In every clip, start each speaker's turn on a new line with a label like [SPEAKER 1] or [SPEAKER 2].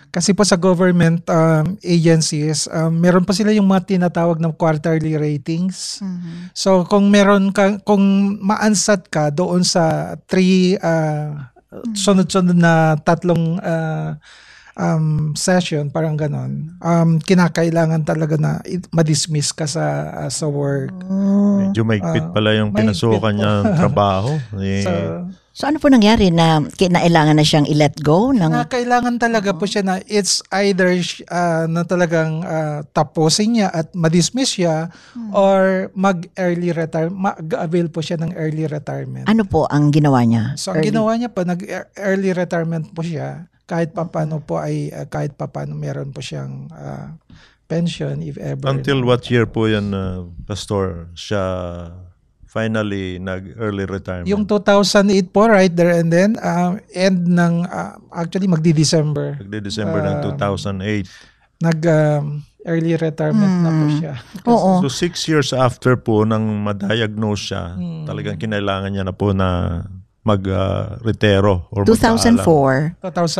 [SPEAKER 1] Kasi po sa government agencies, meron pa sila yung mga tinatawag na quarterly ratings. So kung kung maansat ka doon sa 3 sunod-sunod na 3 session, parang ganon, kinakailangan talaga na madismiss ka sa work.
[SPEAKER 2] Medyo maigpit pala yung pinasukan niya ng trabaho.
[SPEAKER 3] So ano po nangyari na kinailangan na siyang i-let go?
[SPEAKER 1] Kailangan talaga po siya na it's either na talagang tapusin niya at madismiss siya or mag-early retire, mag-avail po siya ng early retirement.
[SPEAKER 3] Ano po ang ginawa niya?
[SPEAKER 1] So ang ginawa niya po, nag-early retirement po siya. Kahit papaano po ay kahit papaano meron po siyang pension if ever.
[SPEAKER 2] Until what year po yan, Pastor, siya finally nag-early retirement?
[SPEAKER 1] Yung 2008 po, right there and then, end ng, actually magdi-December.
[SPEAKER 2] Magdi-December ng 2008.
[SPEAKER 1] Nag-early retirement na po siya.
[SPEAKER 3] Oo.
[SPEAKER 2] So 6 years after po nang ma-diagnose siya, talagang kinailangan niya na po na mag-retero or
[SPEAKER 3] 2004.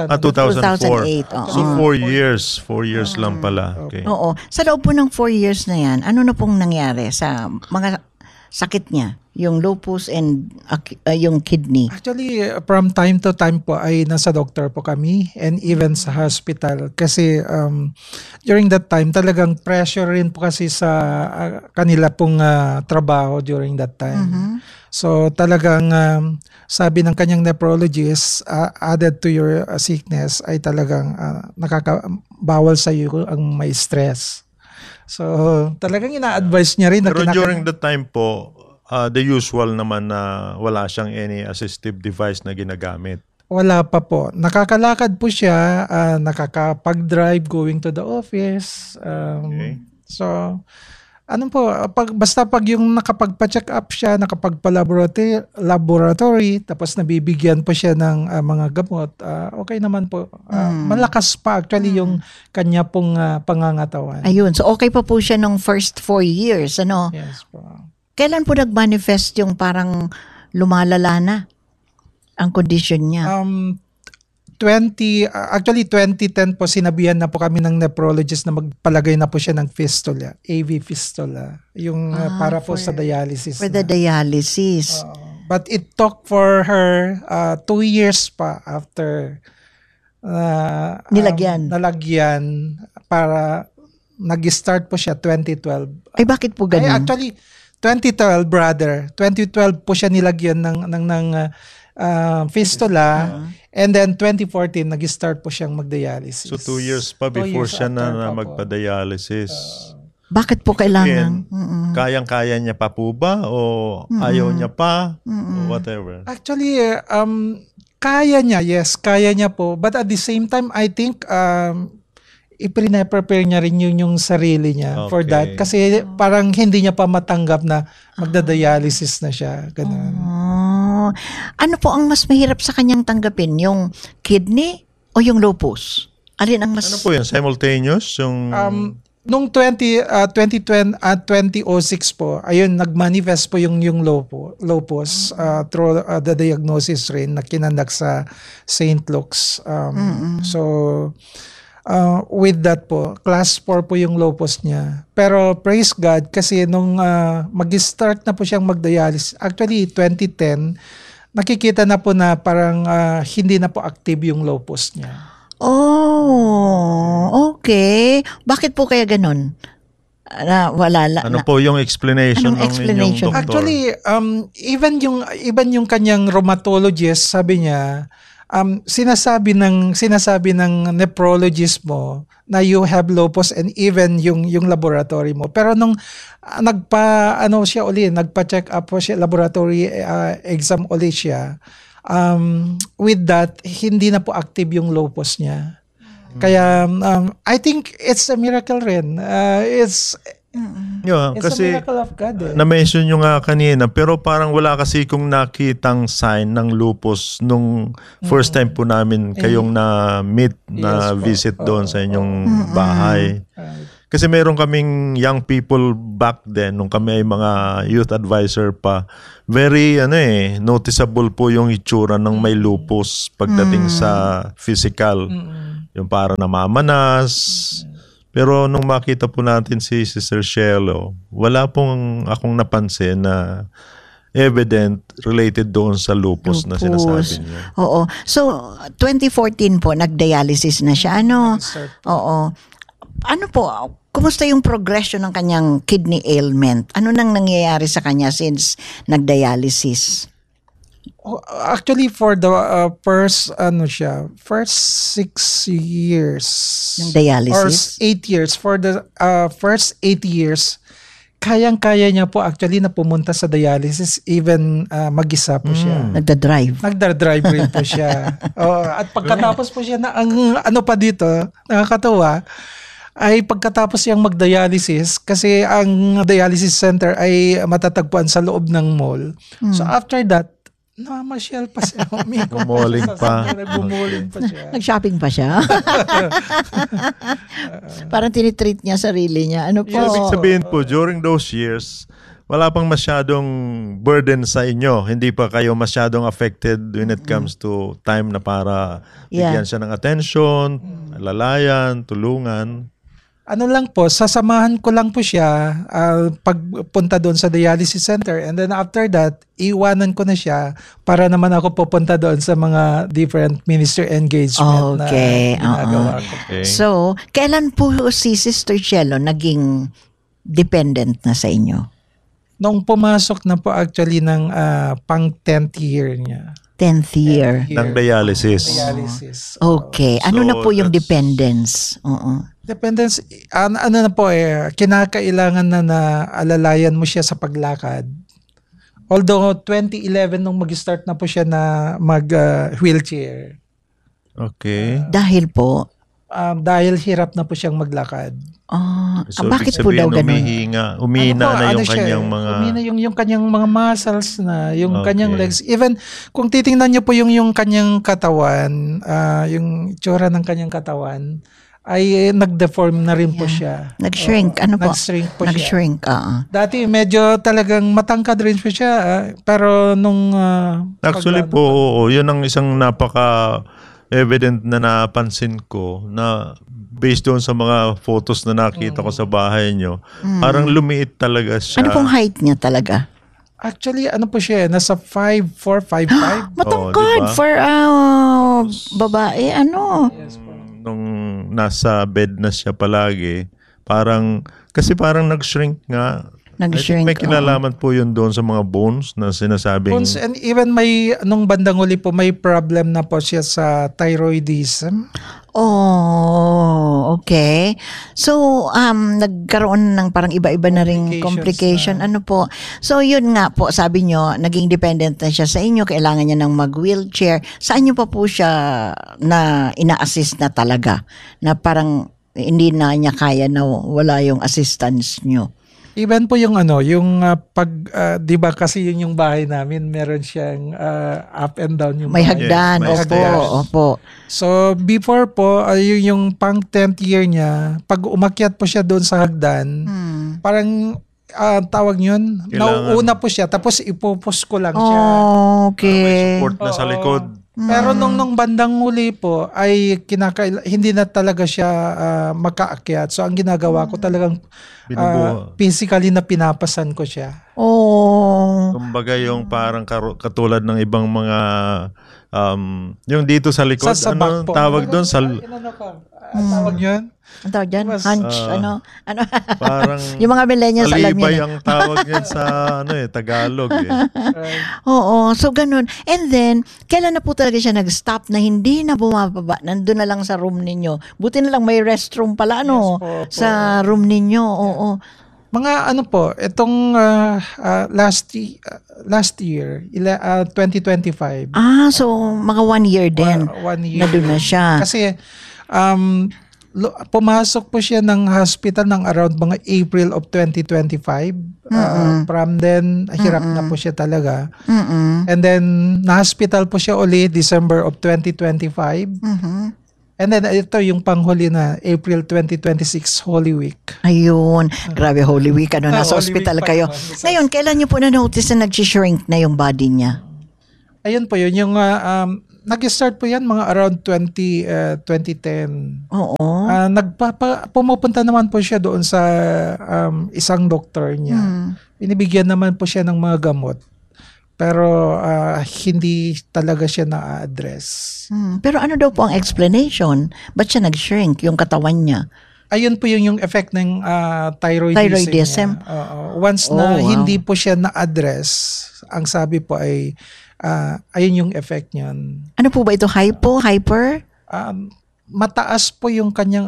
[SPEAKER 1] 2008.
[SPEAKER 2] So 4 years. 4 years lang pala. Okay.
[SPEAKER 3] Oo. Sa loob po ng 4 years na yan, ano na pong nangyari sa mga sakit niya? Yung lupus and yung kidney.
[SPEAKER 1] Actually, from time to time po ay nasa doctor po kami and even sa hospital. Kasi during that time, talagang pressure rin po kasi sa kanila pong trabaho during that time. So talagang sabi ng kanyang nephrologist, added to your sickness ay talagang nakakabawal sa iyo ang may stress. So talagang ina-advise niya rin.
[SPEAKER 2] Pero during the time po, the usual naman na wala siyang any assistive device na ginagamit.
[SPEAKER 1] Wala pa po. Nakakalakad po siya, nakakapag-drive going to the office.
[SPEAKER 2] Okay.
[SPEAKER 1] So, basta pag yung nakapagpa-check up siya, nakapagpa-laboratory, tapos nabibigyan po siya ng mga gamot, okay naman po. Malakas pa actually yung kanya pong pangangatawan.
[SPEAKER 3] Ayun. So, okay pa po siya nung first 4 years, ano?
[SPEAKER 1] Yes po.
[SPEAKER 3] Kailan po nag-manifest yung parang lumalala na ang condition niya?
[SPEAKER 1] Actually 2010 po sinabihan na po kami ng nephrologist na magpalagay na po siya ng fistula, AV fistula, yung para po sa dialysis.
[SPEAKER 3] For the dialysis.
[SPEAKER 1] But it took for her 2 years pa after nalagyan para nag-start po siya 2012.
[SPEAKER 3] Ay bakit po ganun?
[SPEAKER 1] Actually 2012 brother, 2012 po siya nilagyan ng fistula. And then 2014 nag-start po siyang mag-dialysis.
[SPEAKER 2] So 2 years pa before siya na magpa-dialysis.
[SPEAKER 3] Bakit po kailangan?
[SPEAKER 2] Kayang-kaya niya pa po ba o ayaw niya pa o whatever?
[SPEAKER 1] Actually kaya niya, yes, kaya niya po. But at the same time I think i-prepare niya rin yung sarili niya for that. Kasi parang hindi niya pa matanggap na magda-dialysis na siya. Ganun.
[SPEAKER 3] Ano po ang mas mahirap sa kanyang tanggapin? Yung kidney o yung lupus? Alin ang mas...
[SPEAKER 2] Ano po yun? Simultaneous? Yung...
[SPEAKER 1] Nung 2006 po, ayun, nag-manifest po yung lupus through the diagnosis rin na kinandak sa St. Luke's. So... with that po, class 4 po yung lupus niya. Pero praise God kasi nung mag-start na po siyang mag-dialysis, actually 2010, nakikita na po na parang hindi na po active yung lupus niya.
[SPEAKER 3] Oh, okay. Bakit po kaya ganun?
[SPEAKER 2] Ano po yung explanation ng inyong doktor?
[SPEAKER 1] Actually, even yung kanyang rheumatologist, sabi niya, sinasabi ng nephrologist mo na you have lupus and even yung laboratory mo. Pero nung nagpa-check up po siya, laboratory exam ulit siya, with that, hindi na po active yung lupus niya. Kaya I think it's a miracle rin. It's
[SPEAKER 2] kasi
[SPEAKER 1] a miracle of God.
[SPEAKER 2] Na-mention nyo nga kanina, pero parang wala kasi kung nakitang sign ng lupus nung first time po namin kayong na-meet, na visit doon sa inyong bahay. Kasi meron kaming young people back then, nung kami ay mga youth advisor pa, very noticeable po yung itsura ng may lupus pagdating sa physical. Yung para namamanas. Pero nung makita po natin si Sister Shelo, wala pong akong napansin na evident related doon sa lupus na sinasabi niya.
[SPEAKER 3] Oo. So, 2014 po, nag-dialysis na siya. Oo. Ano po, kumusta yung progression ng kanyang kidney ailment? Ano nang nangyayari sa kanya since nag-dialysis?
[SPEAKER 1] Actually, for the first 6 years.
[SPEAKER 3] Ng dialysis?
[SPEAKER 1] Or 8 years. For the first 8 years, kayang-kaya niya po actually na pumunta sa dialysis, even mag-isa po siya.
[SPEAKER 3] Nagda-drive.
[SPEAKER 1] Nagda-drive rin po siya. At pagkatapos po siya na ang ano pa dito, nakakatawa, ay pagkatapos siyang mag-dialysis, kasi ang dialysis center ay matatagpuan sa loob ng mall. So after that, namamasyal pa siya.
[SPEAKER 2] Bumuling pa.
[SPEAKER 1] Nagbumuling pa siya.
[SPEAKER 3] Nag-shopping pa siya. Parang tinitreat niya sarili niya. Ano po?
[SPEAKER 2] So, ibig sabihin po, during those years, wala pang masyadong burden sa inyo. Hindi pa kayo masyadong affected when it comes to time na para bigyan siya ng attention, lalayan, tulungan.
[SPEAKER 1] Ano lang po, sasamahan ko lang po siya pagpunta doon sa dialysis center, and then after that, iwanan ko na siya para naman ako pupunta doon sa mga different ministry engagement na ginagawa ko.
[SPEAKER 2] Okay.
[SPEAKER 3] So, kailan po si Sister Shelo naging dependent na sa inyo?
[SPEAKER 1] Nung pumasok na po actually ng pang 10th year niya.
[SPEAKER 3] 10th year.
[SPEAKER 2] Ng dialysis.
[SPEAKER 1] Dialysis.
[SPEAKER 3] Okay. Ano
[SPEAKER 2] So,
[SPEAKER 3] na po yung
[SPEAKER 2] that's-
[SPEAKER 3] dependence? Oo.
[SPEAKER 1] Dependence, ano na po kinakailangan na alalayan mo siya sa paglakad. Although 2011 nung mag-start na po siya na mag-wheelchair.
[SPEAKER 2] Okay.
[SPEAKER 3] Dahil po,
[SPEAKER 1] Dahil hirap na po siyang maglakad.
[SPEAKER 2] So,
[SPEAKER 3] bakit
[SPEAKER 2] ibig
[SPEAKER 3] po daw
[SPEAKER 2] sabihin,
[SPEAKER 3] ganun?
[SPEAKER 2] umina na yung
[SPEAKER 1] siya,
[SPEAKER 2] kanyang mga...
[SPEAKER 1] Umina yung kanyang mga muscles na, yung
[SPEAKER 2] Okay.
[SPEAKER 1] kanyang legs. Even kung titingnan niyo po yung kanyang katawan, yung itsura ng kanyang katawan, ay nag-deform na rin po siya.
[SPEAKER 3] Nag-shrink. Ano po?
[SPEAKER 1] Nag-shrink po siya.
[SPEAKER 3] Nag-shrink,
[SPEAKER 1] Dati medyo talagang matangkad rin po siya, pero nung...
[SPEAKER 2] Actually po, oo, yun ang isang napaka-evident na napansin ko na based doon sa mga photos na nakita ko sa bahay nyo, parang lumiit talaga siya.
[SPEAKER 3] Ano pong height niya talaga?
[SPEAKER 1] Actually, ano po siya, nasa 5'4", 5'5".
[SPEAKER 3] Matangkad
[SPEAKER 2] diba?
[SPEAKER 3] for babae. Ano?
[SPEAKER 2] Nung nasa bed na siya palagi, parang nag-shrink nga.
[SPEAKER 3] Nag-shrink,
[SPEAKER 2] I think may kinalaman po yun doon sa mga bones na sinasabing...
[SPEAKER 1] Bones, and even nung bandang huli po, may problem na po siya sa thyroidism.
[SPEAKER 3] Oh, okay. So, nagkaroon ng parang iba-iba na ring complication. Ano po? So, yun nga po, sabi nyo, naging dependent na siya sa inyo, kailangan niya ng mag-wheelchair. Saan nyo pa po siya na ina-assist na talaga? Na parang hindi na niya kaya na wala yung assistance nyo?
[SPEAKER 1] Even po yung di ba kasi yun yung bahay namin, meron siyang up and down yung
[SPEAKER 3] May
[SPEAKER 1] bahay.
[SPEAKER 3] hagdan.
[SPEAKER 2] Yes, may
[SPEAKER 3] Opo.
[SPEAKER 1] So before po, yung pang 10th year niya, pag umakyat po siya doon sa hagdan, parang tawag yun, nauuna po siya, tapos ipupus ko lang siya.
[SPEAKER 2] May
[SPEAKER 3] Okay.
[SPEAKER 2] support na sa likod.
[SPEAKER 1] Pero nung bandang huli po ay hindi na talaga siya makaakyat. So ang ginagawa ko talagang physically na pinapasan ko siya.
[SPEAKER 3] Oh.
[SPEAKER 2] Kumbaga yung parang katulad ng ibang mga yung dito sa likod,
[SPEAKER 1] Sa
[SPEAKER 2] ano
[SPEAKER 1] back po.
[SPEAKER 2] tawag doon?
[SPEAKER 1] Tawag yun?
[SPEAKER 3] Ang tawag dyan? Hunch, ano?
[SPEAKER 2] Parang
[SPEAKER 3] Yung mga millennials alam
[SPEAKER 2] alibay
[SPEAKER 3] yun.
[SPEAKER 2] ang tawag yan sa Tagalog eh.
[SPEAKER 3] Oo, so ganun. And then, kailan na po talaga siya nag-stop na hindi na bumababa? Nandun na lang sa room ninyo. Buti na lang may restroom pala, ano?
[SPEAKER 1] Yes po.
[SPEAKER 3] Sa room ninyo, oo.
[SPEAKER 1] Mga itong last year, 2025.
[SPEAKER 3] So mga 1 year din.
[SPEAKER 1] 1 year.
[SPEAKER 3] Na doon na siya.
[SPEAKER 1] Kasi pumasok po siya ng hospital ng around mga April of 2025. From then, hirap na po siya talaga. And then, na-hospital po siya uli December of 2025. And then ito yung panghuli na April 2026 Holy Week.
[SPEAKER 3] Ayun. Grabe, Holy Week. Nasa
[SPEAKER 1] Holy
[SPEAKER 3] hospital
[SPEAKER 1] Week pa
[SPEAKER 3] kayo.
[SPEAKER 1] naman.
[SPEAKER 3] Ngayon, kailan niyo po na-notice na nag-shrink na yung body niya?
[SPEAKER 1] Ayun po yun. Yung nag-start po yan mga around 2010.
[SPEAKER 3] Oo.
[SPEAKER 1] Pumupunta naman po siya doon sa isang doktor niya. Binibigyan naman po siya ng mga gamot. Pero hindi talaga siya na-address.
[SPEAKER 3] Pero ano daw po ang explanation? Ba't siya nag-shrink yung katawan niya?
[SPEAKER 1] Ayun po yung effect ng thyroidism.
[SPEAKER 3] Thyroidism?
[SPEAKER 1] Once na hindi po siya na-address, ang sabi po ay ayun yung effect niyan.
[SPEAKER 3] Ano po ba ito? Hypo? Hyper?
[SPEAKER 1] Mataas po yung kanyang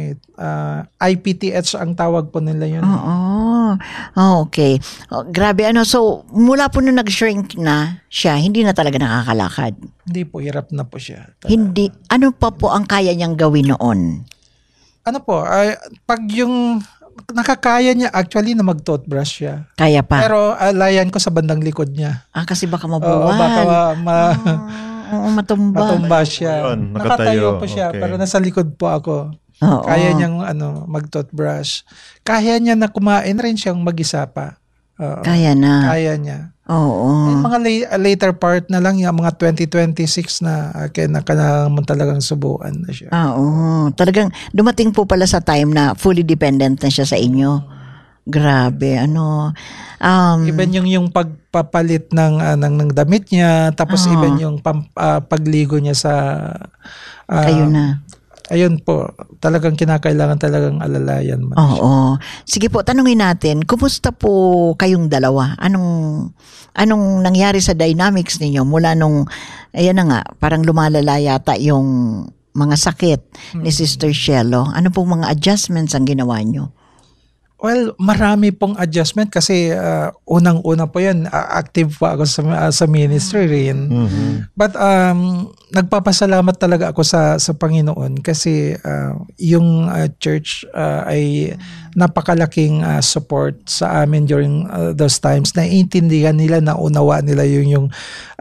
[SPEAKER 1] IPTH ang tawag po nila yun.
[SPEAKER 3] Okay. Grabe so mula po nung nag-shrink na siya, hindi na talaga nakakalakad.
[SPEAKER 1] Hindi po, hirap na po siya.
[SPEAKER 3] Hindi. Ano pa po ang kaya niyang gawin noon?
[SPEAKER 1] Ano po, pag yung nakakaya niya actually na mag-toothbrush siya.
[SPEAKER 3] Kaya pa?
[SPEAKER 1] Pero layan ko sa bandang likod niya.
[SPEAKER 3] Kasi baka mabuwal.
[SPEAKER 1] Baka
[SPEAKER 3] matumba.
[SPEAKER 1] Matumba siya.
[SPEAKER 2] Ayun,
[SPEAKER 1] Nakatayo po siya,
[SPEAKER 2] okay.
[SPEAKER 1] pero nasa likod po ako. Kaya niyang mag-toothbrush. Kaya niya na kumain rin siyang mag-isa pa.
[SPEAKER 3] Kaya na.
[SPEAKER 1] Kaya niya.
[SPEAKER 3] Oo.
[SPEAKER 1] Yung mga later part na lang, yung mga 2026 na kailangan talagang subukan na siya.
[SPEAKER 3] Talagang dumating po pala sa time na fully dependent na siya sa inyo. Grabe,
[SPEAKER 1] even yung pagpapalit ng damit niya, tapos even yung pagligo niya sa
[SPEAKER 3] kayo na.
[SPEAKER 1] Ayun po, talagang kinakailangan talagang alalayan mo.
[SPEAKER 3] Oo. Sige po, tanungin natin, kumusta po kayong dalawa? Anong nangyari sa dynamics ninyo mula nung, ayan na nga, parang lumalala yata yung mga sakit ni Sister Shelo? Ano pong mga adjustments ang ginawa nyo?
[SPEAKER 1] Well, marami pong adjustment kasi unang-una po yan, active pa ako sa ministry rin. But nagpapasalamat talaga ako sa Panginoon kasi yung church ay napakalaking support sa amin during those times. Naiintindihan nila, naunawa nila yung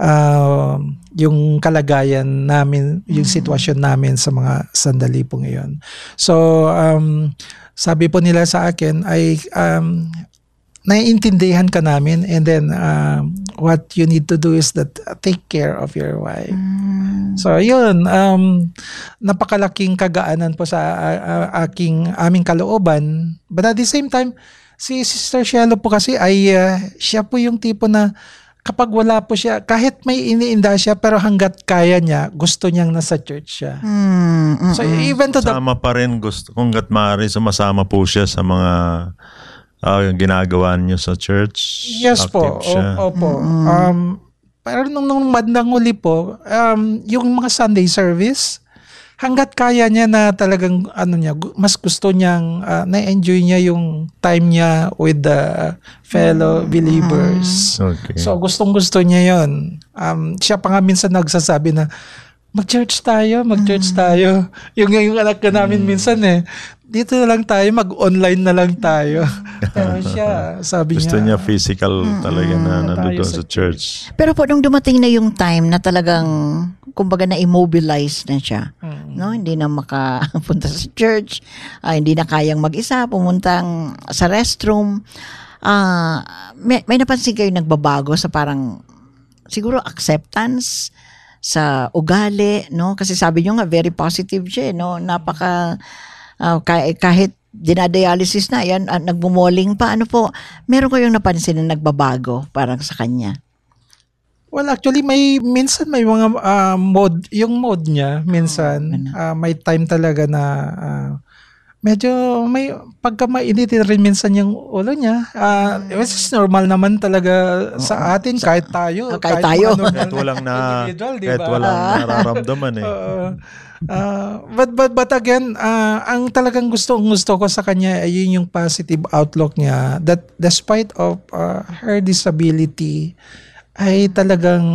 [SPEAKER 1] kalagayan namin, yung sitwasyon namin sa mga sandali po ngayon. So, sabi po nila sa akin ay naiintindihan ka namin, and then what you need to do is that take care of your wife. So yun, napakalaking kagaanan po sa aming kalooban. But at the same time, si Sister Shelo po kasi ay siya po yung tipo na kapag wala po siya, kahit may iniinda siya, pero hanggat kaya niya, gusto niyang nasa church siya. So even to
[SPEAKER 2] sama pa rin, gusto, kunggat maaari, sumasama po siya sa mga ginagawa niyo sa church.
[SPEAKER 1] Yes po.
[SPEAKER 2] Siya.
[SPEAKER 1] Opo. Pero nung bandang huli po, yung mga Sunday service, hanggat kaya niya na talagang mas gusto niyang na-enjoy niya yung time niya with the fellow believers.
[SPEAKER 2] Okay.
[SPEAKER 1] So gustong-gusto niya yon. Siya pa nga minsan nagsasabi na mag-church tayo. Yung anak ka namin minsan dito na lang tayo, mag-online na lang tayo. Pero siya, sabi
[SPEAKER 2] gusto niya physical talaga na nandun sa church.
[SPEAKER 3] Pero po nung dumating na yung time na talagang kumbaga na immobilize na siya, no? Hindi na makapunta sa church, hindi na kayang mag-isa, pumuntang sa restroom. May napansin kayo nagbabago sa parang siguro acceptance sa ugali, no? Kasi sabi niyo nga very positive siya, no? Napaka kahit dinadialysis na yan, nagmumoling pa, ano po, meron kayong napansin na nagbabago parang sa kanya?
[SPEAKER 1] Well, actually minsan may mga mode, yung mode niya minsan may time talaga na medyo may pagka mainitin rin minsan yung ulo niya. Which is normal naman talaga sa atin, kahit tayo.
[SPEAKER 3] Kahit tayo.
[SPEAKER 2] Kahit walang nararamdaman
[SPEAKER 1] But again, ang talagang gusto ko sa kanya ay yung positive outlook niya, that despite of her disability, ay talagang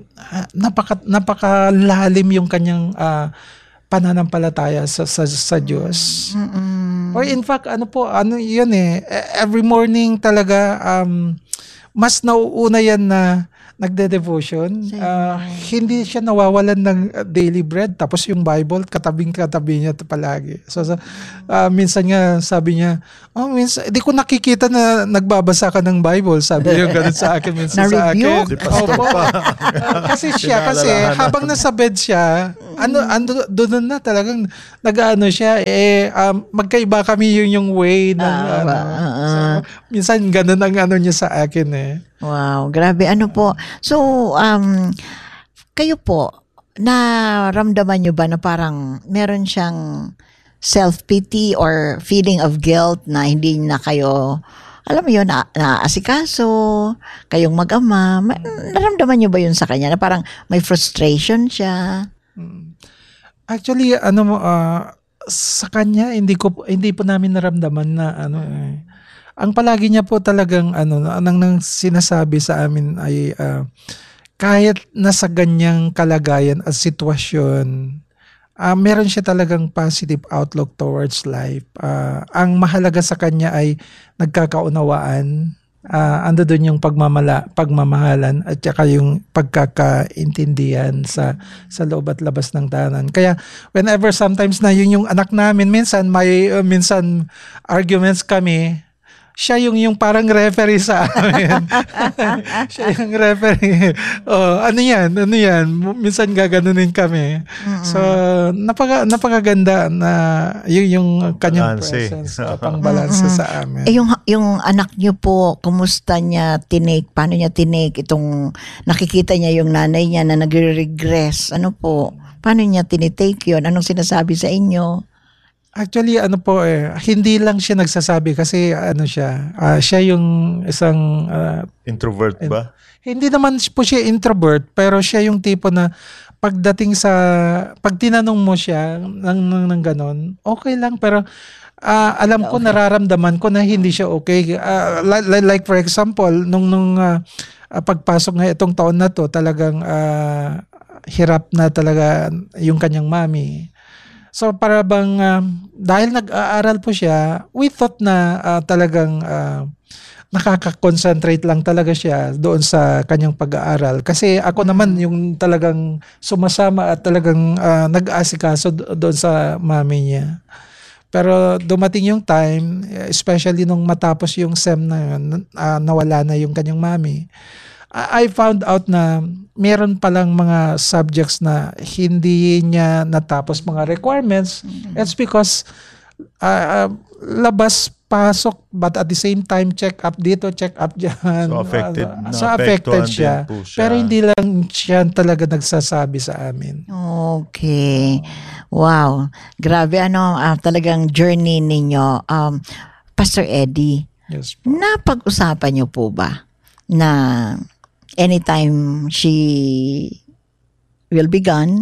[SPEAKER 1] napakalalim yung kanyang pananampalataya sa Diyos. Or in fact, every morning talaga mas nauuna yan na nagde-devotion. Hindi siya nawawalan ng daily bread. Tapos yung Bible, katabing-katabi niya palagi. So, minsan nga sabi niya, minsan, di ko nakikita na nagbabasa ka ng Bible. Sabi niya ganun sa akin. Minsan sa akin. Opo. Kasi habang nasa bed siya, doon na talagang nag-ano siya, magkaiba kami yung way ng so, minsan ganun ang ano niya sa akin eh.
[SPEAKER 3] Wow, grabe. Ano po? So, kayo po, naramdaman nyo ba na parang meron siyang self-pity or feeling of guilt na hindi na kayo, alam mo yun, naasikaso, kayong mag-ama? Naramdaman nyo ba yun sa kanya? Na parang may frustration siya?
[SPEAKER 1] Actually, sa kanya, hindi po namin naramdaman na ang palagi niya po talagang nang sinasabi sa amin ay kahit nasa ganyang kalagayan at sitwasyon, meron siya talagang positive outlook towards life. Ang mahalaga sa kanya ay nagkakaunawaan, ando doon yung pagmamahalan at saka yung pagkakaintindihan sa loob at labas ng tahanan. Kaya whenever sometimes na yun yung anak namin, minsan arguments kami, siya yung parang referee sa amin. Siya yung referee. Ano yan? Minsan gaganunin kami. So, napakaganda na yung kanyang presence, pangbalansa sa amin.
[SPEAKER 3] Yung anak niyo po, kumusta niya paano niya tinake itong nakikita niya yung nanay niya na nagre-regress? Ano po? Paano niya tinitake yun? Anong sinasabi sa inyo?
[SPEAKER 1] Actually, hindi lang siya nagsasabi kasi siya yung isang
[SPEAKER 2] introvert ba?
[SPEAKER 1] Hindi naman po siya introvert, pero siya yung tipo na pag tinanong mo siya ng ganon, okay lang, pero alam ko, nararamdaman ko na hindi siya okay. Like for example, nung pagpasok na itong taon na to, talagang hirap na talaga yung kanyang mami. So para bang dahil nag-aaral po siya, we thought na talagang nakaka-concentrate lang talaga siya doon sa kanyang pag-aaral. Kasi ako naman yung talagang sumasama at talagang nag-aasikaso doon sa mami niya. Pero dumating yung time, especially nung matapos yung SEM na yun, nawala na yung kanyang mami. I found out na meron palang mga subjects na hindi niya natapos mga requirements. It's because labas, pasok, but at the same time, check up dito, check up dyan.
[SPEAKER 2] So
[SPEAKER 1] affected siya. Pero hindi lang siya talaga nagsasabi sa amin.
[SPEAKER 3] Okay. Wow. Grabe, talagang journey ninyo. Pastor Eddie,
[SPEAKER 1] yes, po.
[SPEAKER 3] Napag-usapan niyo po ba na anytime she will be gone,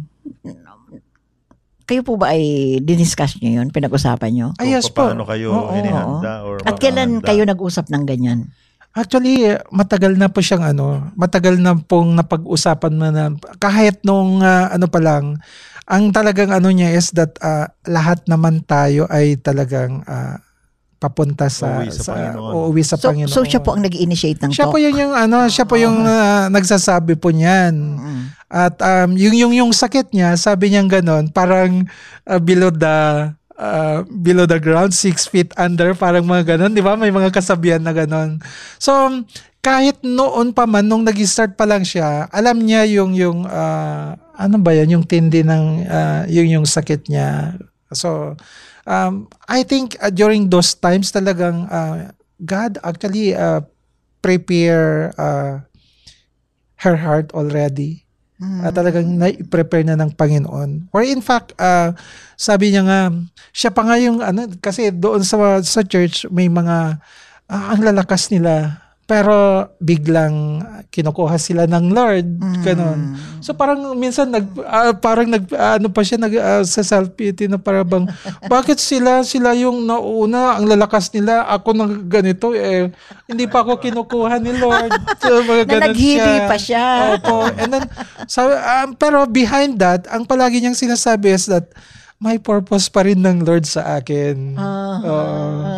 [SPEAKER 3] kayo po ba ay diniscuss nyo yun? Pinag-usapan nyo?
[SPEAKER 1] Yes po.
[SPEAKER 2] Paano kayo inihanda?
[SPEAKER 3] At kailan kayo nag-usap ng ganyan?
[SPEAKER 1] Actually, matagal na po siyang matagal na pong napag-usapan na kahit nung pa lang, ang talagang niya is that lahat naman tayo ay talagang papunta uuwi sa Panginoon.
[SPEAKER 3] So siya po ang nag-initiate ng
[SPEAKER 1] siya
[SPEAKER 3] talk?
[SPEAKER 1] Siya po yung nagsasabi po niyan. At yung sakit niya, sabi niya gano'n, parang below the ground, 6 feet under, parang mga gano'n, di ba? May mga kasabihan na gano'n. So, kahit noon pa man, nung nag-start pa lang siya, alam niya yung yung tindi ng yung sakit niya. So, I think during those times talagang God actually prepare her heart already. Talagang na-prepare na ng Panginoon. Or in fact, sabi niya nga, siya pa nga yung kasi doon sa church may mga ang lalakas nila. Pero biglang kinukuha sila ng Lord, ganun. So parang minsan pa siya sa self-pity na parang bang, bakit sila yung nauna, ang lalakas nila, ako nang ganito, hindi pa ako kinukuha ni Lord. So,
[SPEAKER 3] na naghihili pa siya.
[SPEAKER 1] Opo. And then, pero behind that, ang palagi niyang sinasabi is that may purpose pa rin ng Lord sa akin.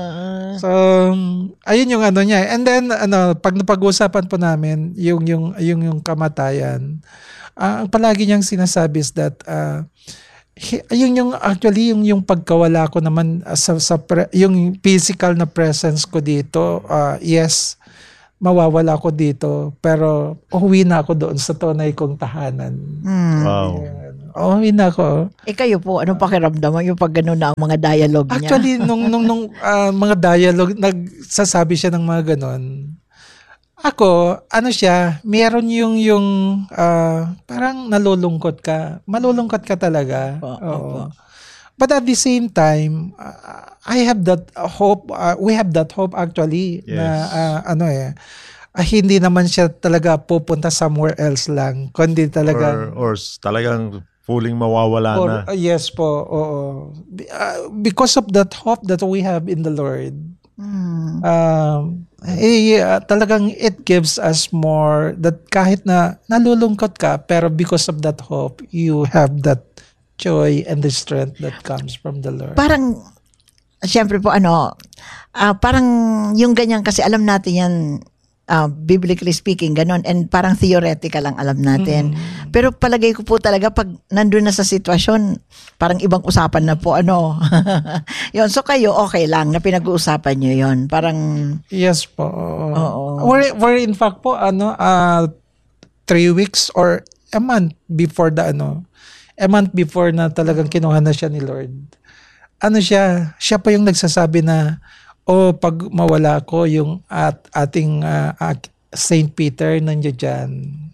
[SPEAKER 1] So, ayun yung ano niya. And then, pag napag-uusapan po namin, yung kamatayan, ang palagi niyang sinasabi is that, ayun yung actually, yung pagkawala ko naman yung physical na presence ko dito, yes, mawawala ko dito, pero uwi na ako doon sa tunay kong tahanan.
[SPEAKER 2] Wow.
[SPEAKER 1] Uwi na ako.
[SPEAKER 3] Kayo po, anong pakiramdam yung pag gano'n na ang mga dialogue niya?
[SPEAKER 1] Actually, nung mga dialogue, nagsasabi siya ng mga ganon. Ako, meron yung parang nalulungkot ka. Malulungkot ka talaga. Oo. But at the same time, I have that hope, we have that hope actually,
[SPEAKER 2] Yes.
[SPEAKER 1] na hindi naman siya talaga pupunta somewhere else lang, kundi talaga
[SPEAKER 2] Or talagang fuling mawawala na.
[SPEAKER 1] yes po, oo. Because of that hope that we have in the Lord, talagang it gives us more, that kahit na nalulungkot ka, pero because of that hope, you have that joy and the strength that comes from the Lord.
[SPEAKER 3] Parang, siyempre po parang yung ganyan kasi alam natin yan, biblically speaking, ganon, and parang theoretical lang alam natin. Pero palagay ko po talaga pag nandun na sa sitwasyon, parang ibang usapan na po, yun, so kayo okay lang na pinag-uusapan nyo yun, parang
[SPEAKER 1] Yes po.
[SPEAKER 3] Oo.
[SPEAKER 1] We're in fact po 3 weeks or a month before na talagang kinuha na siya ni Lord. Siya pa yung nagsasabi na, pag mawala ko, yung ating Saint Peter nandiyan dyan.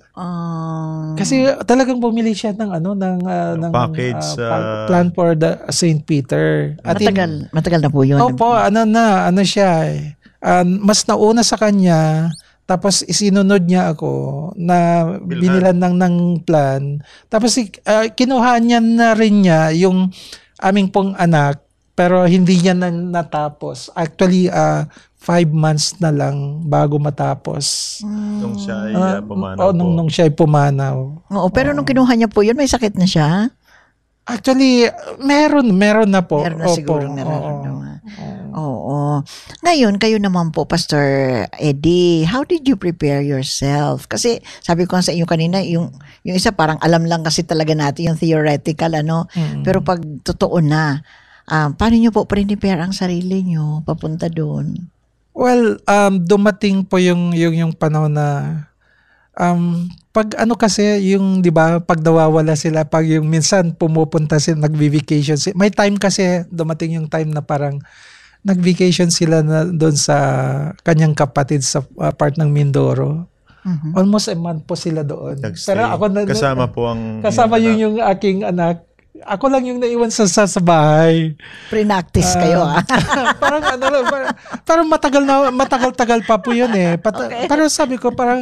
[SPEAKER 1] Kasi talagang bumili siya ng
[SPEAKER 2] Package,
[SPEAKER 1] plan for the Saint Peter. At
[SPEAKER 3] matagal na po yun.
[SPEAKER 1] Opo, siya mas nauna sa kanya, tapos isinunod niya ako na binilan ng plan. Tapos kinuha niya na rin niya yung aming pong anak, pero hindi niya natapos. Actually, 5 months na lang bago matapos.
[SPEAKER 2] Nung siya ay pumanaw po.
[SPEAKER 1] Nung siya ay pumanaw.
[SPEAKER 3] Oo, pero nung kinuha niya po yun, may sakit na siya?
[SPEAKER 1] Actually, meron na po.
[SPEAKER 3] Meron na siguro nararamdaman. Oo. Ngayon, kayo naman po, Pastor Eddie, how did you prepare yourself? Kasi sabi ko sa inyo kanina, yung isa parang alam lang kasi talaga natin yung theoretical, Pero pag totoo na, paano nyo po prepare ang sarili nyo papunta doon?
[SPEAKER 1] Well, dumating po yung panahon na pag kasi yung 'di ba, pag nawawala sila, pag yung minsan pumupunta sila, nagvi-vacation sila. May time kasi dumating yung time na parang nag-vacation sila na doon sa kanyang kapatid sa part ng Mindoro. Almost a month po sila doon.
[SPEAKER 2] Nag-stay.
[SPEAKER 1] Pero ako
[SPEAKER 2] kasama po ang
[SPEAKER 1] yung aking anak. Ako lang yung naiwan sa bahay.
[SPEAKER 3] Pre-practice kayo
[SPEAKER 1] Parang parang matagal-tagal pa po yun eh.
[SPEAKER 3] Okay.
[SPEAKER 1] Pero sabi ko parang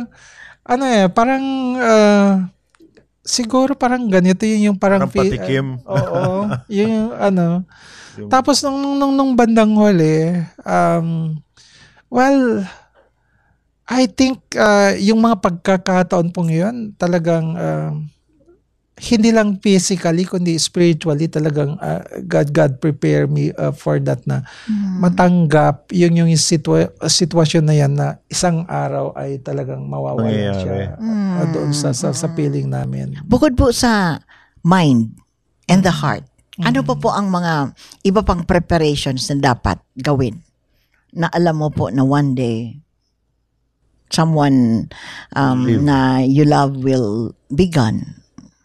[SPEAKER 1] siguro parang ganito yung parang
[SPEAKER 2] patikim.
[SPEAKER 1] oo. Yung Tapos nung bandang huli, well, I think yung mga pagkakataon pong yun, talagang hindi lang physically kundi spiritually talagang God prepare me for that na matanggap yung sitwasyon na yan na isang araw ay talagang mawawala siya doon sa feeling namin.
[SPEAKER 3] Bukod po sa mind and the heart, ano po ang mga iba pang preparations na dapat gawin na alam mo po na one day someone na you love will be gone?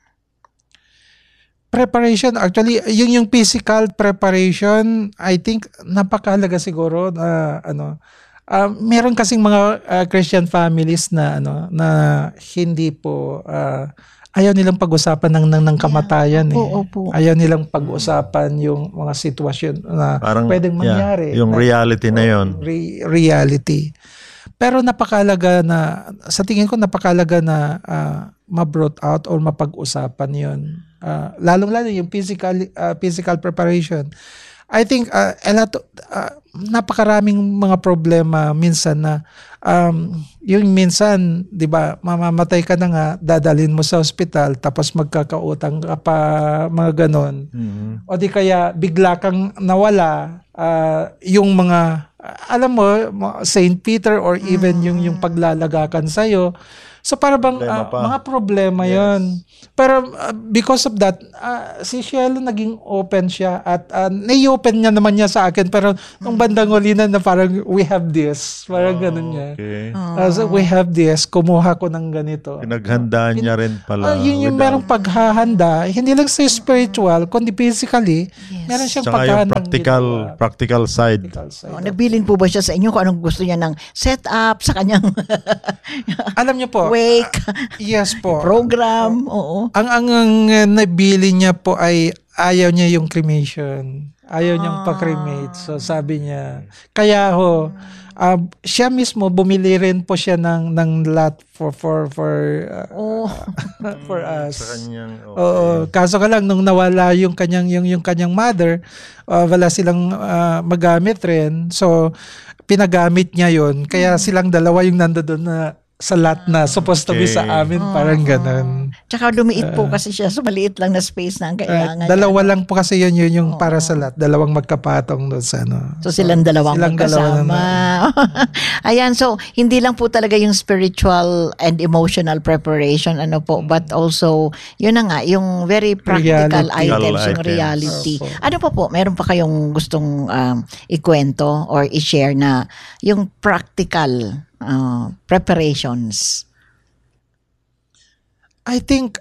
[SPEAKER 1] Preparation, actually, yung physical preparation, I think napakahalaga siguro na meron kasing mga Christian families na na hindi po ayaw nilang pag-usapan ng kamatayan.
[SPEAKER 3] Opo.
[SPEAKER 1] Ayaw nilang pag-usapan yung mga sitwasyon na
[SPEAKER 2] parang,
[SPEAKER 1] pwedeng mangyari.
[SPEAKER 2] Yung reality na yon.
[SPEAKER 1] Reality. Pero napakahalaga na, sa tingin ko napakahalaga na ma-brought out or mapag-usapan yon. Lalong-lalo yung physical preparation. I think napakaraming mga problema minsan na yung minsan, 'di ba, mamamatay ka na nga, dadalhin mo sa ospital tapos magkakautang ka pa, mga ganon. O di kaya bigla kang nawala, yung mga alam mo, Saint Peter or even yung paglalagakan sa'yo. So para bang mga problema yon. Pero because of that, si Shelo naging open siya at nai-open niya naman niya sa akin, pero nung bandang huli na parang we have this. Parang ganun niya.
[SPEAKER 2] Okay.
[SPEAKER 1] So we have this, kumuha ko ng ganito.
[SPEAKER 2] Pinaghandaan niya rin pala.
[SPEAKER 1] Yun yung merong paghahanda, hindi lang sa spiritual, kundi physically, meron siyang
[SPEAKER 2] Saka yung practical side.
[SPEAKER 3] Nagbilin po ba siya sa inyo kung anong gusto niya ng setup sa kanyang
[SPEAKER 1] alam niyo po,
[SPEAKER 3] wake,
[SPEAKER 1] yes po.
[SPEAKER 3] program, oo.
[SPEAKER 1] Ang nabili niya po ay ayaw niya yung cremation. Ayaw niyang pa-cremate. So sabi niya, kaya siya mismo bumili rin po siya ng lot for us.
[SPEAKER 2] Sa kanyang, okay.
[SPEAKER 1] Oo, kaso ka lang nung nawala yung kanyang mother, wala silang magamit rin. So pinagamit niya yon. Kaya silang dalawa yung nandoon na sa lot na supposed to be sa amin, parang ganun.
[SPEAKER 3] Tsaka lumiit po kasi siya, so maliit lang na space na ang kailangan.
[SPEAKER 1] Dalawa lang po kasi yun yung para sa lot. Dalawang magkapatong doon sa ano.
[SPEAKER 3] So silang dalawang magkasama. Ayan, so hindi lang po talaga yung spiritual and emotional preparation, but also, yun na nga, yung very practical items, yung reality. Ano pa po, meron pa kayong gustong ikwento or i-share na yung practical preparations?
[SPEAKER 1] I think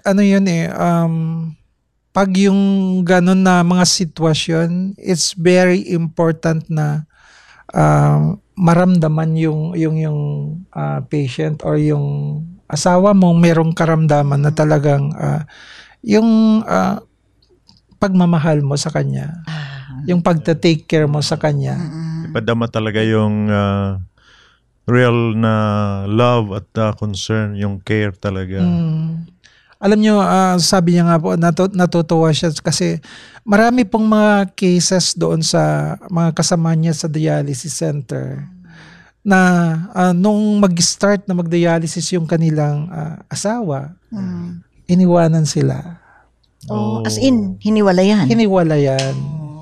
[SPEAKER 1] pag yung ganun na mga sitwasyon, it's very important na maramdaman yung patient or yung asawa mo merong karamdaman na talagang yung pagmamahal mo sa kanya, yung pagta-take care mo sa kanya.
[SPEAKER 2] Ipadama talaga yung real na love at concern, yung care talaga. Alam nyo,
[SPEAKER 1] sabi niya nga po, natutuwa siya kasi marami pong mga cases doon sa mga kasama niya sa dialysis center na nung mag-start na mag-dialysis yung kanilang asawa, iniwanan sila.
[SPEAKER 3] As in, hiniwalayan?
[SPEAKER 1] Hiniwalayan.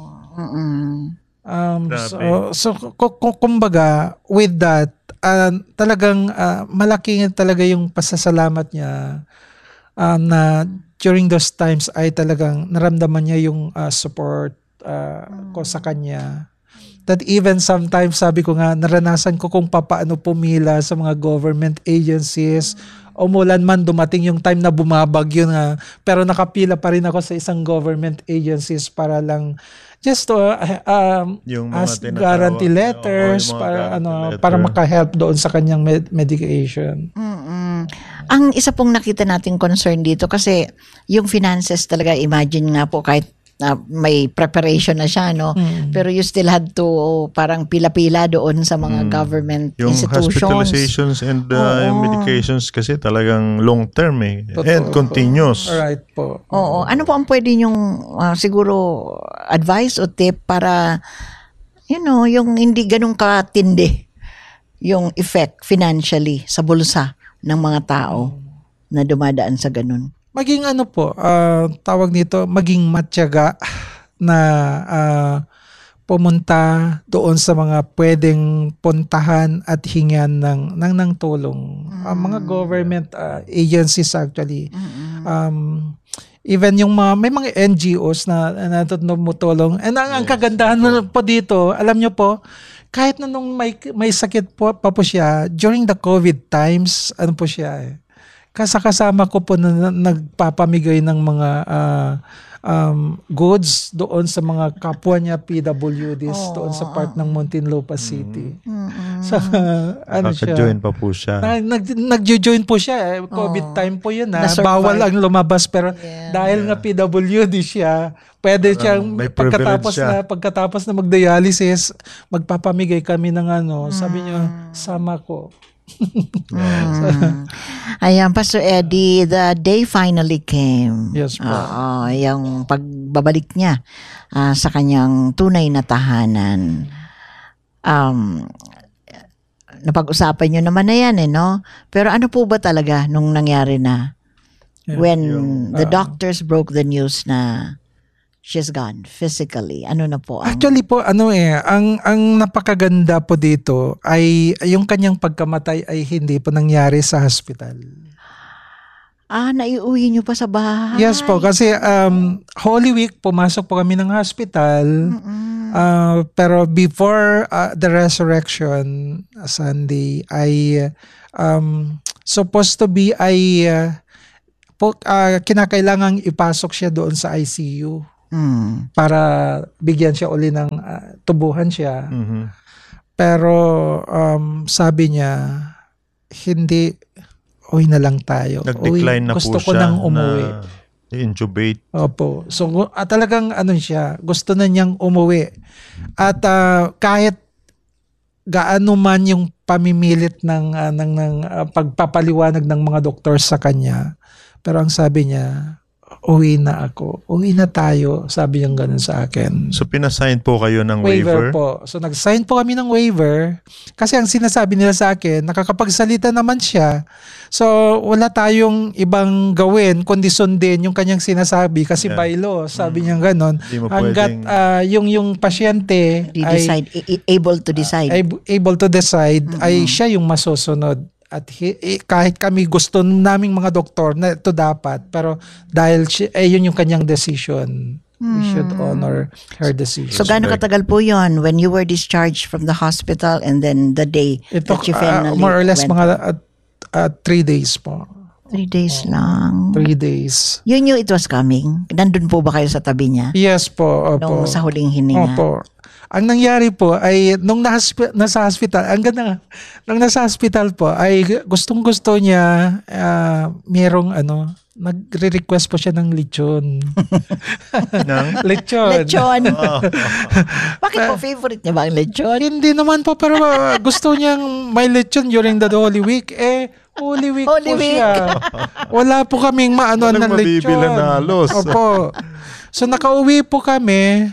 [SPEAKER 1] So kumbaga, with that, talagang malaki talaga yung pasasalamat niya na during those times ay talagang naramdaman niya yung support ko sa kanya. That even sometimes, sabi ko nga, naranasan ko kung paano pumila sa mga government agencies. Umulan man, dumating yung time na bumabagyo na, pero nakapila pa rin ako sa isang government agencies para lang just to ask guarantee letters para maka-help doon sa kanyang medication.
[SPEAKER 3] Ang isa pong nakita nating concern dito kasi yung finances talaga, imagine nga po kahit may preparation na siya, no? Pero you still had to parang pila-pila doon sa mga government
[SPEAKER 2] yung
[SPEAKER 3] institutions.
[SPEAKER 2] Yung hospitalizations and medications kasi talagang long term and continuous.
[SPEAKER 1] Right po.
[SPEAKER 3] Oo. Ano po ang pwede yung siguro advice o tip para yung hindi ganun katindi yung effect financially sa bulsa ng mga tao na dumadaan sa ganun?
[SPEAKER 1] Maging tawag nito, maging matyaga na pumunta doon sa mga pwedeng puntahan at hingan ng tulong. Mga government agencies actually. Even yung may mga NGOs na tumutulong. And ang kagandahan po dito, alam nyo po, kahit na nung may sakit pa po siya, during the COVID times, po siya kasama ko po na nagpapamigay ng mga goods doon sa mga kapwa niya PWDs doon sa part ng Muntinlupa City. So,
[SPEAKER 2] Naka-join pa po siya.
[SPEAKER 1] Nag-join po siya. COVID time po yun. Bawal ang lumabas pero dahil nga PWD siya, pwede siyang pagkatapos na mag-dialysis, magpapamigay kami ng sabi niya, sama ko.
[SPEAKER 3] Ayan, Pastor Eddie, the day finally came.
[SPEAKER 1] Yes po.
[SPEAKER 3] Yung pagbabalik niya sa kanyang tunay na tahanan. Napag-usapan niyo naman na yan, no? Pero ano po ba talaga nung nangyari na? When the doctors broke the news na she's gone physically? Ano na po?
[SPEAKER 1] Actually po, ang napakaganda po dito ay yung kanyang pagkamatay ay hindi po nangyari sa hospital.
[SPEAKER 3] Naiuwi niyo pa sa bahay?
[SPEAKER 1] Yes po, kasi Holy Week, pumasok po kami ng hospital. Pero before the resurrection Sunday, ay supposed to be ay kinakailangang ipasok siya doon sa ICU para bigyan siya uli ng tubuhan siya. Pero sabi niya, hindi, uwi na lang tayo.
[SPEAKER 2] Nag-decline na
[SPEAKER 1] gusto
[SPEAKER 2] po
[SPEAKER 1] ko
[SPEAKER 2] siya
[SPEAKER 1] nang umuwi.
[SPEAKER 2] I-intubate.
[SPEAKER 1] Opo. So talagang siya, gusto na niyang umuwi. At kahit gaano man yung pamimilit ng pagpapaliwanag ng mga doktor sa kanya, pero ang sabi niya, uwi na ako. Uwi na tayo. Sabi niya ganun sa akin.
[SPEAKER 2] So pinasign po kayo ng
[SPEAKER 1] Waiver
[SPEAKER 2] waiver?
[SPEAKER 1] po. So nag-sign po kami ng waiver kasi ang sinasabi nila sa akin, nakakapagsalita naman siya. So wala tayong ibang gawin kundi sundin yung kanyang sinasabi kasi by law, sabi niya ganun. Hanggat yung pasyente
[SPEAKER 3] able to decide,
[SPEAKER 1] ay siya yung masusunod. At kahit kami gusto naming mga doktor na ito dapat, pero dahil yun yung kanyang decision, we should honor her decision.
[SPEAKER 3] So gaano katagal po yun when you were discharged from the hospital and then the day that you finally
[SPEAKER 1] more or less
[SPEAKER 3] went
[SPEAKER 1] mga 3 days po.
[SPEAKER 3] 3 days lang.
[SPEAKER 1] 3 days.
[SPEAKER 3] You knew it was coming? Nandun po ba kayo sa tabi niya?
[SPEAKER 1] Yes po. Opo.
[SPEAKER 3] Nung sa huling hininga?
[SPEAKER 1] Opo. Ang nangyari po ay nung nasa hospital, ang ganda, nung nasa hospital po ay gustong-gusto niya merong nagre-request po siya ng lechon. Lechon.
[SPEAKER 3] Lechon. Bakit po favorite niya ba ang lechon?
[SPEAKER 1] Hindi naman po, pero gusto niyang may lechon during the Holy Week. Holy Week po siya. Wala po kaming maano ng lechon.
[SPEAKER 2] Na halos.
[SPEAKER 1] Opo. So nakauwi po kami.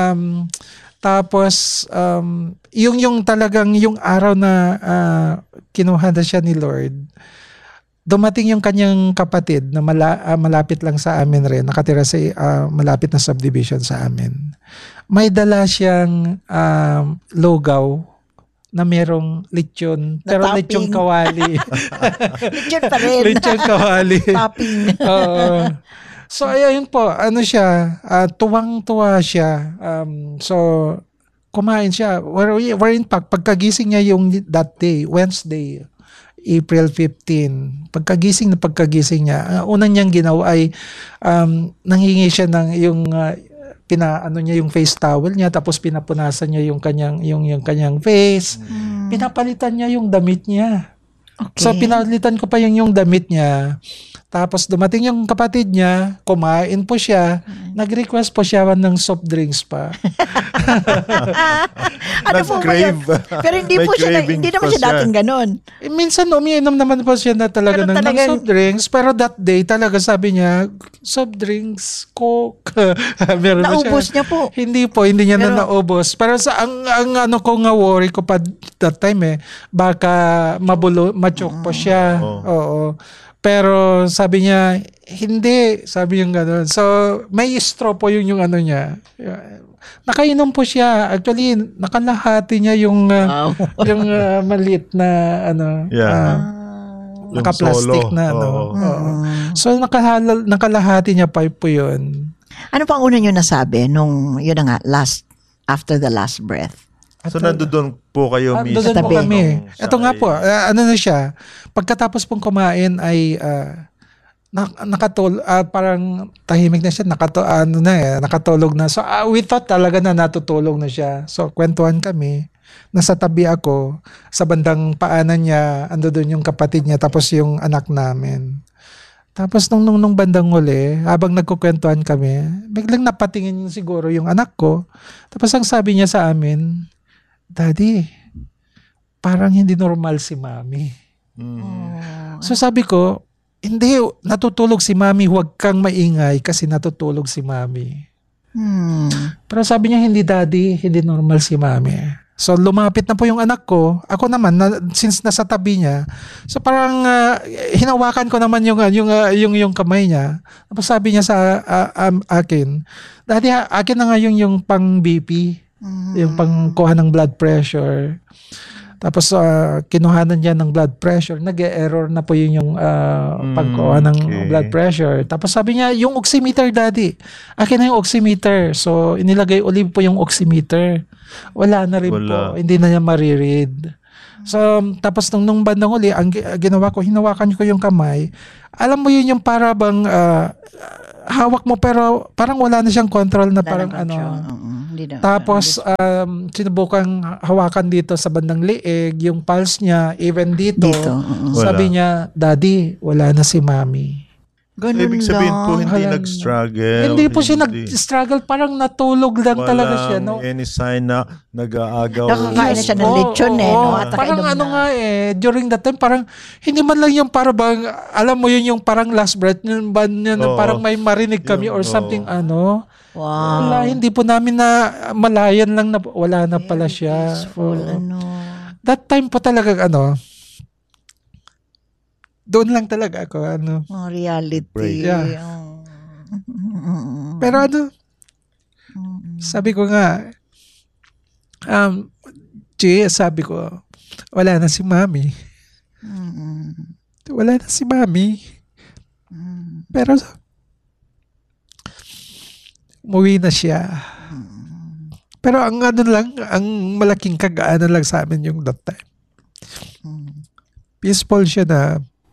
[SPEAKER 1] Tapos yung talagang yung araw na kinuha na siya ni Lord, dumating yung kanyang kapatid na malapit lang sa amin rin, nakatira sa malapit na subdivision sa amin. May dala siyang lugaw na merong lechon, pero
[SPEAKER 3] topping.
[SPEAKER 1] Lechon kawali.
[SPEAKER 3] Lechon pa rin.
[SPEAKER 1] Lechon kawali.
[SPEAKER 3] Topping.
[SPEAKER 1] So ayun po, siya, tuwang-tuwa siya. So kumain siya. We're in fact, pagkagising niya yung that day, Wednesday, April 15, pagkagising niya, unang niyang ginawa ay nanghingi siya ng yung niya yung face towel niya, tapos pinapunasan niya yung kanyang face. Pinapalitan niya yung damit niya.
[SPEAKER 3] Okay.
[SPEAKER 1] So pinalitan ko pa yung damit niya. Tapos dumating yung kapatid niya, kumain po siya, nag-request po siya ng soft drinks pa.
[SPEAKER 3] Ano po ba yun? Pero hindi po siya, hindi naman siya dating ganon.
[SPEAKER 1] Minsan umiinom naman po siya na talaga ng soft drinks, pero that day talaga sabi niya, soft drinks, Coke.
[SPEAKER 3] Naubos niya po.
[SPEAKER 1] Hindi niya na naubos. Pero ang ko nga worry ko pa that time baka ma-choke po siya. Oo. Pero sabi niya, hindi. Sabi niya gano'n. So, may straw po yung niya. Nakainom po siya. Actually, nakalahati niya yung maliit na naka-plastic na So, nakalahati niya pa po yun.
[SPEAKER 3] Ano pang una niyo nasabi nung, yun na nga, after the last breath?
[SPEAKER 2] So nandoon po kayo mismo?
[SPEAKER 1] Doon po kami. Ito nga po, na siya, pagkatapos pong kumain ay parang tahimik na siya, nakatulog na. So we thought talaga na natutulog na siya. So kwentuhan kami, nasa tabi ako, sa bandang paanan niya, ando doon yung kapatid niya, tapos yung anak namin. Tapos nung bandang huli, habang nagkukwentuhan kami, biglang napatingin siguro yung anak ko. Tapos ang sabi niya sa amin, Daddy, parang hindi normal si Mami. So sabi ko, hindi, natutulog si Mami, huwag kang maingay kasi natutulog si Mami. Pero sabi niya, hindi Daddy, hindi normal si Mami. So lumapit na po yung anak ko. Ako naman since nasa tabi niya, so parang hinawakan ko naman yung kamay niya. Tapos sabi niya sa akin, "Daddy, akin na nga yung pang BP, yung pangkuha ng blood pressure." Tapos kinuhanan niya ng blood pressure, nag-error na po yung pagkuha ng blood pressure. Tapos sabi niya, "Yung oximeter, Daddy. Akin na yung oximeter." So inilagay ulit po yung oximeter. Wala na rin po. Hindi na niya mariread. So tapos nung bandang uli, ang ginawa ko, hinawakan ko yung kamay. Alam mo yun yung para bang hawak mo pero parang wala na siyang control na parang Tapos sinubukang hawakan dito sa bandang leeg, yung pulse niya, even dito. Sabi niya, "Daddy, wala na si Mommy."
[SPEAKER 3] Ganun
[SPEAKER 2] Ibig sabihin
[SPEAKER 3] lang.
[SPEAKER 2] po, hindi nag-struggle.
[SPEAKER 1] Hindi po siya nag-struggle. Parang natulog lang talaga siya. No?
[SPEAKER 2] Any sign na nag-aagaw.
[SPEAKER 3] Nakakain na siya ng lechon
[SPEAKER 1] parang nga during that time, parang hindi man lang yung parang bang, alam mo yun yung parang last breath, yung parang may marinig kami or something
[SPEAKER 3] Wow.
[SPEAKER 1] Wala, hindi po namin na malayan lang na wala na pala siya.
[SPEAKER 3] Peaceful,
[SPEAKER 1] That time po talaga doon lang talaga ako
[SPEAKER 3] reality.
[SPEAKER 1] Yeah. Pero sabi ko nga, sabi ko, wala na si Mommy. Wala na si Mommy. Pero umuwi na siya. Pero ang ang malaking kagaanan lang sa amin yung that time. Peaceful siya na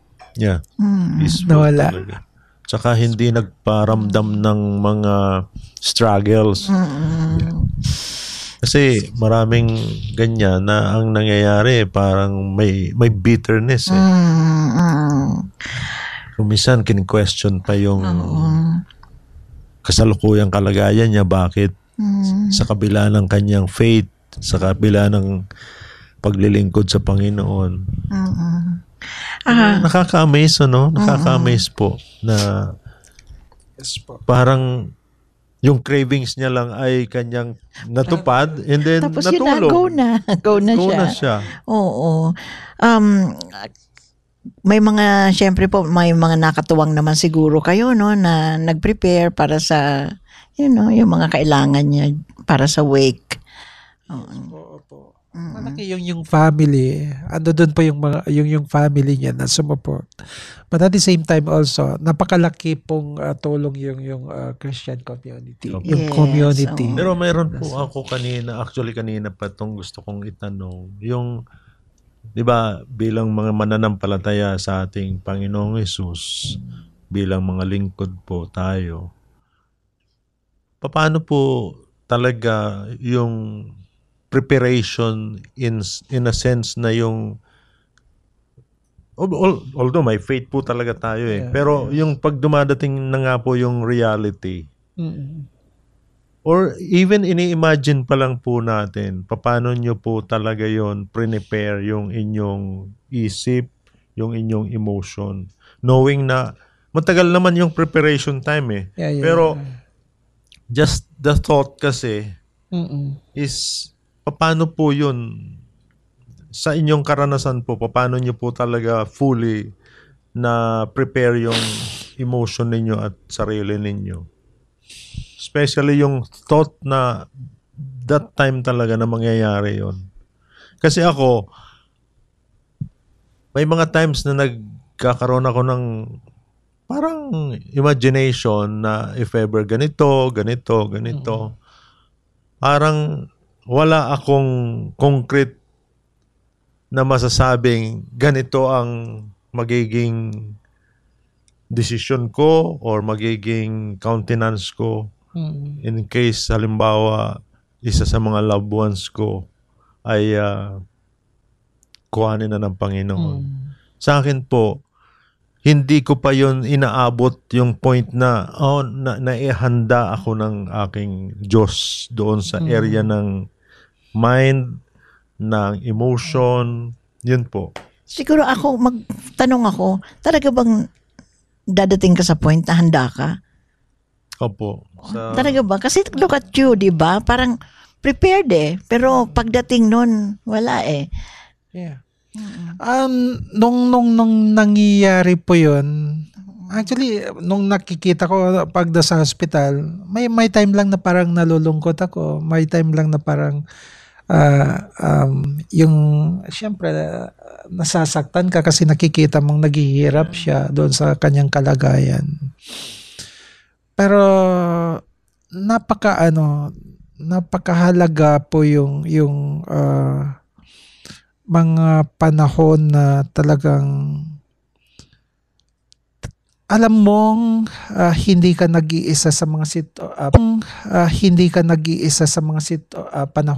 [SPEAKER 1] nawala.
[SPEAKER 2] Talaga. Tsaka hindi nagparamdam ng mga struggles. Kasi maraming ganyan na ang nangyayari parang may bitterness Kung minsan kin-question pa yung kasalukuyang kalagayan niya, bakit sa kabila ng kanyang faith, sa kabila ng paglilingkod sa Panginoon. Nakaka-amaze, Nakaka-amaze po na parang yung cravings niya lang ay kanyang natupad and then
[SPEAKER 3] tapos
[SPEAKER 2] natulog.
[SPEAKER 3] Go na siya. Oo. May mga, syempre po, may mga nakatuwang naman siguro kayo, na nag-prepare para sa, yung mga kailangan niya para sa wake.
[SPEAKER 1] Opo. Malaki yung family. Ando doon po yung family niya na sumuport. But at the same time also, napakalaki pong tulong yung Christian community. Yung community.
[SPEAKER 2] Pero mayroon po ako kanina pa itong gusto kong itanong. Yung, di ba, bilang mga mananampalataya sa ating Panginoong Hesus, bilang mga lingkod po tayo, paano po talaga yung preparation in a sense na yung although may faith po talaga tayo pero yung pag dumadating na nga po yung reality or even ini-imagine pa lang po natin paano nyo po talaga yon prepare yung inyong isip, yung inyong emotion, knowing na matagal naman yung preparation time pero just the thought kasi is paano po yun sa inyong karanasan po, paano nyo po talaga fully na prepare yung emotion ninyo at sarili ninyo, especially yung thought na that time talaga na mangyayari yon. Kasi ako may mga times na nagkakaroon ako ng parang imagination na if ever ganito, parang wala akong concrete na masasabing ganito ang magiging decision ko or magiging countenance ko in case halimbawa isa sa mga loved ones ko ay kuhanin na ng Panginoon. Sa akin po, hindi ko pa yon inaabot yung point na naihanda ako ng aking Diyos doon sa area ng mind, ng emotion, yun po.
[SPEAKER 3] Siguro magtanong ako, talaga bang dadating ka sa point na handa ka?
[SPEAKER 2] Opo.
[SPEAKER 3] Talaga ba? Kasi look at you, di ba? Parang prepared pero pagdating nun, wala
[SPEAKER 1] Yeah. Nung nangyayari po yun, actually, nung nakikita ko pag sa hospital, may time lang na parang nalulungkot ako. May time lang na parang yung siyempre nasasaktan ka kasi nakikita mong naghihirap siya doon sa kanyang kalagayan. Pero napakahalaga po yung mga panahon na talagang alam mong hindi ka nag-iisa sa mga panahon